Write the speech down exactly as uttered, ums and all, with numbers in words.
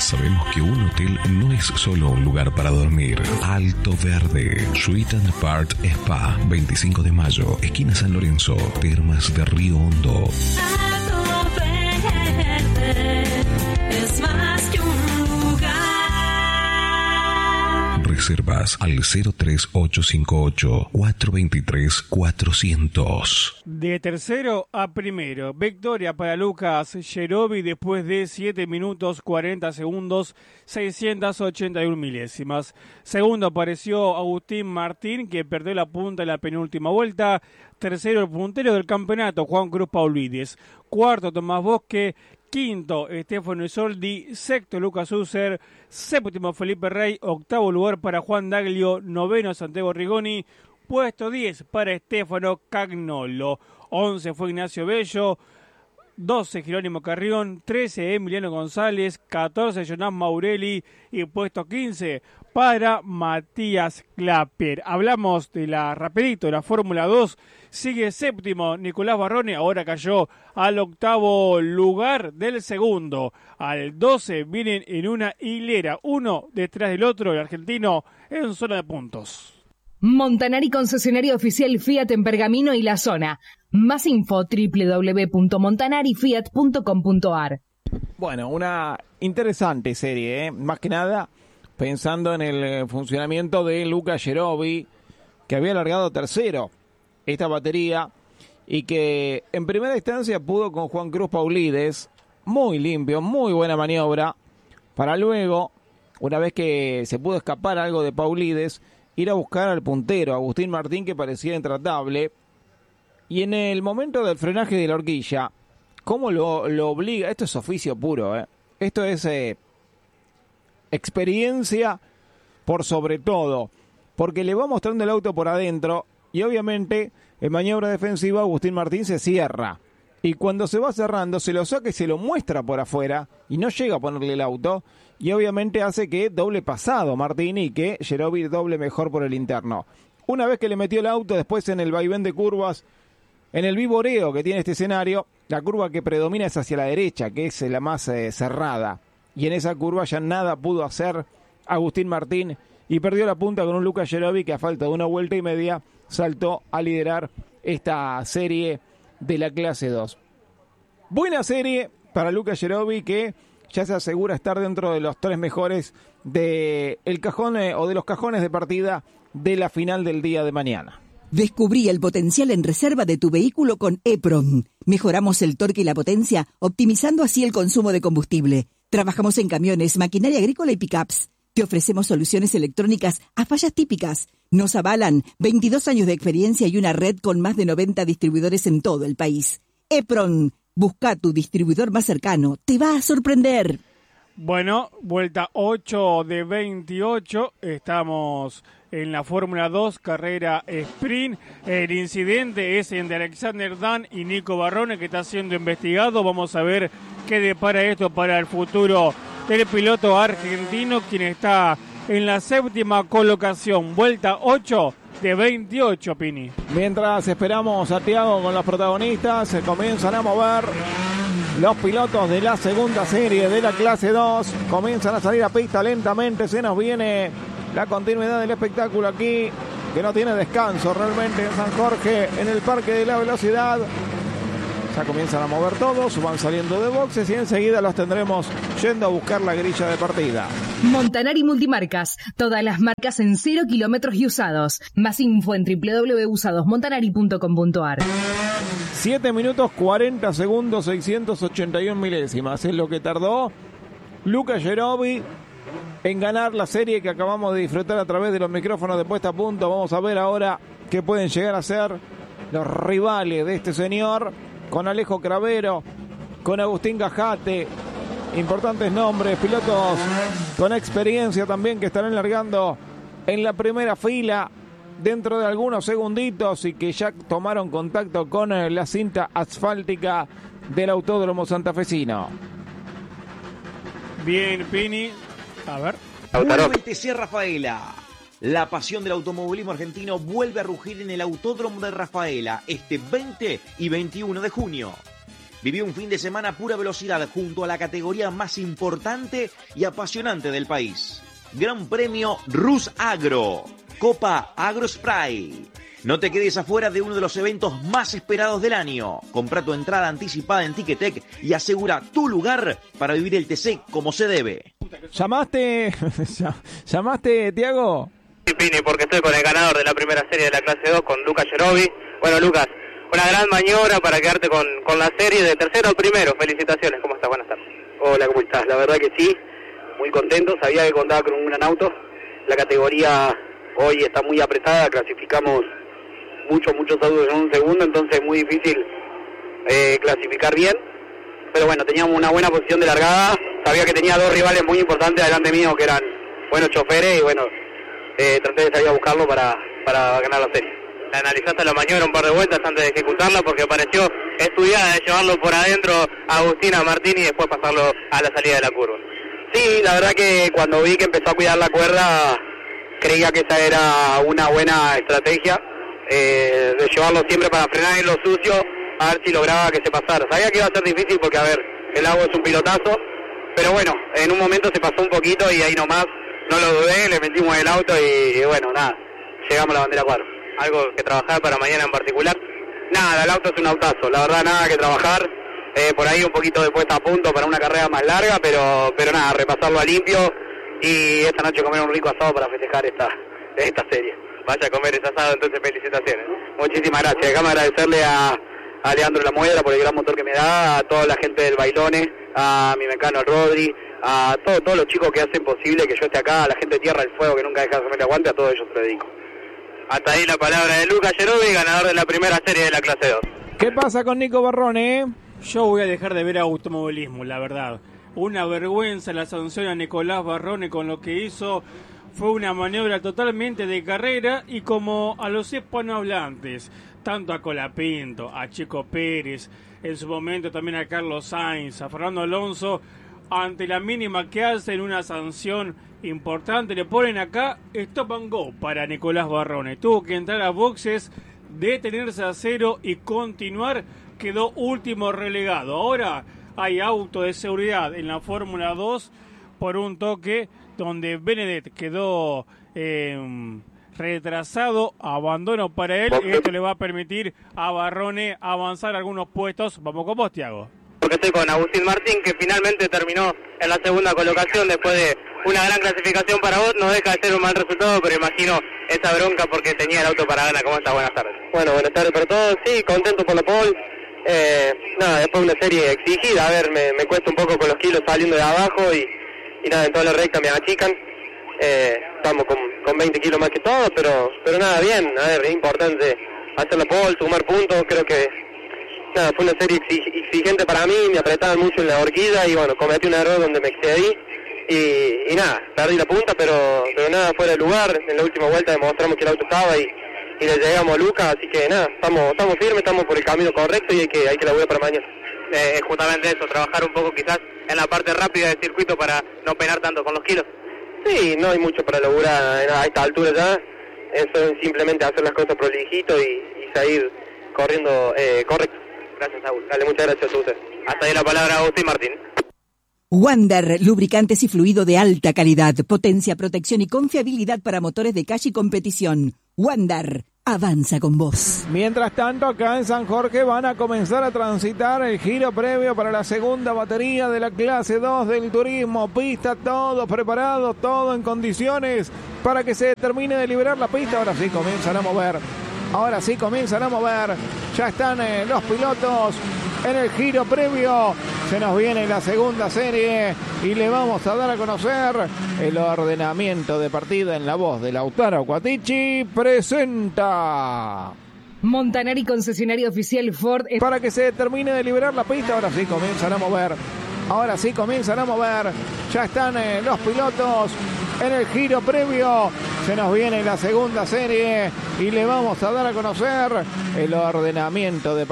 Sabemos que un hotel no es solo un lugar para dormir. Alto Verde, Suite and Apart Spa, veinticinco de mayo, esquina San Lorenzo, Termas de Río Hondo. Alto Verde es más que un lugar. Reservas al cero tres ocho cinco ocho, cuatro dos tres, cuatrocientos. De tercero a primero, victoria para Lucas Yerobi después de siete minutos cuarenta segundos, seiscientas ochenta y una milésimas. Segundo apareció Agustín Martín, que perdió la punta en la penúltima vuelta. Tercero, el puntero del campeonato, Juan Cruz Paulides. Cuarto, Tomás Bosque. Quinto, Estefano Isoldi. Sexto, Lucas User. Séptimo, Felipe Rey. Octavo lugar para Juan Daglio. Noveno, Santiago Rigoni. Puesto diez para Estefano Cagnolo. once fue Ignacio Bello. doce, Jerónimo Carrión. trece, Emiliano González. catorce, Jonás Maurelli. Y puesto quince para Matías Clapper. Hablamos de la rapidito, de la Fórmula dos. Sigue séptimo Nicolás Barrone, ahora cayó al octavo lugar del segundo. Al doce vienen en una hilera, uno detrás del otro, el argentino en zona de puntos. Montanari, concesionario oficial Fiat en Pergamino y la zona. Más info doble u doble u doble u punto montanari fiat punto com punto a r. Bueno, una interesante serie, ¿eh? Más que nada pensando en el funcionamiento de Lucas Yerobi, que había largado tercero esta batería y que en primera instancia pudo con Juan Cruz Paulides, muy limpio, muy buena maniobra, para luego, una vez que se pudo escapar algo de Paulides, ir a buscar al puntero, Agustín Martín, que parecía intratable, y en el momento del frenaje de la horquilla, ¿cómo lo, lo obliga? Esto es oficio puro, ¿eh? Esto es eh, experiencia por sobre todo, porque le va mostrando el auto por adentro, y obviamente en maniobra defensiva Agustín Martín se cierra. Y cuando se va cerrando se lo saca y se lo muestra por afuera y no llega a ponerle el auto. Y obviamente hace que doble pasado Martín y que Yerobi doble mejor por el interno. Una vez que le metió el auto, después en el vaivén de curvas, en el vivoreo que tiene este escenario, la curva que predomina es hacia la derecha, que es la más eh, cerrada. Y en esa curva ya nada pudo hacer Agustín Martín y perdió la punta con un Lucas Yerobi que a falta de una vuelta y media saltó a liderar esta serie de la clase dos. Buena serie para Lucas Yerobi, que ya se asegura estar dentro de los tres mejores de el cajón eh, o de los cajones de partida de la final del día de mañana. Descubrí el potencial en reserva de tu vehículo con Epron. Mejoramos el torque y la potencia, optimizando así el consumo de combustible. Trabajamos en camiones, maquinaria agrícola y pickups. Te ofrecemos soluciones electrónicas a fallas típicas. Nos avalan veintidós años de experiencia y una red con más de noventa distribuidores en todo el país. Epron, busca tu distribuidor más cercano. Te va a sorprender. Bueno, vuelta ocho de veintiocho. Estamos en la Fórmula dos, carrera sprint. El incidente es entre Alexander Dan y Nico Barrone, que está siendo investigado. Vamos a ver qué depara esto para el futuro del piloto argentino, quien está en la séptima colocación. Vuelta ocho de veintiocho, Pini. Mientras esperamos a Thiago con los protagonistas, se comienzan a mover los pilotos de la segunda serie de la clase dos. Comienzan a salir a pista lentamente. Se nos viene la continuidad del espectáculo aquí, que no tiene descanso realmente en San Jorge, en el Parque de la Velocidad. Ya comienzan a mover todos, van saliendo de boxes y enseguida los tendremos yendo a buscar la grilla de partida. Montanari Multimarcas, todas las marcas en cero kilómetros y usados. Más info en doble u doble u doble u punto usados montanari punto com punto a r. siete minutos cuarenta segundos, seiscientas ochenta y una milésimas. Es lo que tardó Lucas Yerobi en ganar la serie que acabamos de disfrutar a través de los micrófonos de Puesta a Punto. Vamos a ver ahora qué pueden llegar a ser los rivales de este señor, con Alejo Cravero, con Agustín Gajate. Importantes nombres, pilotos con experiencia también que estarán largando en la primera fila dentro de algunos segunditos y que ya tomaron contacto con la cinta asfáltica del Autódromo Santafesino. Bien, Pini. A ver. Nuevamente C. Rafaela. La pasión del automovilismo argentino vuelve a rugir en el Autódromo de Rafaela este veinte y veintiuno de junio. vivió un fin de semana pura velocidad junto a la categoría más importante y apasionante del país. Gran Premio Rus Agro, Copa AgroSpray. No te quedes afuera de uno de los eventos más esperados del año. Compra tu entrada anticipada en Ticketek y asegura tu lugar para vivir el T C como se debe. ¿Llamaste, llamaste, Tiago? Sí, Pini, porque estoy con el ganador de la primera serie de la clase dos, con Lucas Yerobi. Bueno, Lucas, una gran maniobra para quedarte con, con la serie de tercero al primero. Felicitaciones, ¿cómo estás? Buenas tardes. Hola, ¿cómo estás? La verdad que sí, muy contento. Sabía que contaba con un gran auto. La categoría hoy está muy apretada, clasificamos muchos, muchos autos en un segundo, entonces es muy difícil eh, clasificar bien. Pero bueno, teníamos una buena posición de largada. Sabía que tenía dos rivales muy importantes delante mío que eran buenos choferes y bueno, eh, traté de salir a buscarlo para, para ganar la serie. La analizaste la maniobra un par de vueltas antes de ejecutarla porque pareció estudiada de llevarlo por adentro a Agustín, a Martín y después pasarlo a la salida de la curva. Sí, la verdad que cuando vi que empezó a cuidar la cuerda, creía que esa era una buena estrategia, eh, de llevarlo siempre para frenar en lo sucio, a ver si lograba que se pasara. Sabía que iba a ser difícil porque, a ver, el agua es un pilotazo, pero bueno, en un momento se pasó un poquito y ahí nomás no lo dudé, le metimos el auto y, y bueno, nada, llegamos a la bandera cuadro. ¿Algo que trabajar para mañana en particular? Nada, el auto es un autazo, la verdad nada que trabajar, eh, por ahí un poquito de puesta a punto para una carrera más larga, pero pero nada, repasarlo a limpio y esta noche comer un rico asado para festejar esta, esta serie. Vaya a comer ese asado, entonces felicitaciones. Muchísimas gracias, déjame agradecerle a, a Leandro La Muedra por el gran motor que me da, a toda la gente del Bailones, a mi mecano Rodri, a todo, todos los chicos que hacen posible que yo esté acá, a la gente de Tierra del Fuego que nunca deja de hacerme el aguante, a todos ellos se lo dedico. Hasta ahí la palabra de Lucas Yerobi, ganador de la primera serie de la clase dos. ¿Qué pasa con Nico Barrone? Yo voy a dejar de ver automovilismo, la verdad. Una vergüenza la sanción a Nicolás Barrone con lo que hizo. Fue una maniobra totalmente de carrera y como a los hispanohablantes, tanto a Colapinto, a Checo Pérez, en su momento también a Carlos Sainz, a Fernando Alonso, ante la mínima que hacen una sanción importante, le ponen acá stop and go para Nicolás Barrone. Tuvo que entrar a boxes, detenerse a cero y continuar, quedó último relegado. Ahora hay auto de seguridad en la Fórmula dos por un toque donde Benedetto quedó eh, retrasado, abandono para él, y esto le va a permitir a Barrone avanzar algunos puestos. Vamos con vos, Tiago. Porque estoy con Agustín Martín, que finalmente terminó en la segunda colocación después de una gran clasificación para vos. No deja de ser un mal resultado, pero imagino esa bronca porque tenía el auto para ganar. ¿Cómo estás? Buenas tardes. Bueno, buenas tardes para todos. Sí, contento por la pole. Eh, nada, después una serie exigida. A ver, me, me cuesta un poco con los kilos saliendo de abajo y, y nada, en toda la recta me achican. Eh, estamos con, con veinte kilos más que todos, pero pero nada, bien. A ver, es importante hacer la pole, sumar puntos. Creo que nada, fue una serie exigente para mí, me apretaban mucho en la horquilla y bueno, cometí un error donde me excedí y, y nada, perdí la punta, pero pero nada, fuera de lugar. En la última vuelta demostramos que el auto estaba y, y le llegamos a Lucas, así que nada, estamos estamos firmes, estamos por el camino correcto y hay que hay que laburar para mañana. Eh, justamente eso, trabajar un poco quizás en la parte rápida del circuito para no penar tanto con los kilos. Sí, no hay mucho para laburar a esta altura ya, eso es simplemente hacer las cosas prolijito y, y seguir corriendo eh, correcto. Gracias, Saúl. Dale, muchas gracias a usted. Hasta ahí la palabra a Agustín Martín. Wander, lubricantes y fluido de alta calidad, potencia, protección y confiabilidad para motores de calle y competición. Wander, avanza con vos. Mientras tanto, acá en San Jorge van a comenzar a transitar el giro previo para la segunda batería de la clase dos del turismo. Pista, todo preparado, todo en condiciones para que se termine de liberar la pista. Ahora sí comienzan a mover. Ahora sí comienzan a mover. Ya están eh, los pilotos en el giro previo. Se nos viene la segunda serie y le vamos a dar a conocer el ordenamiento de partida en la voz de Lautaro Cuatichi. Presenta Montanari, concesionario oficial Ford. para que se termine de liberar la pista. Ahora sí comienzan a mover. Ahora sí comienzan a mover. Ya están eh, los pilotos en el giro previo. Se nos viene la segunda serie y le vamos a dar a conocer el ordenamiento de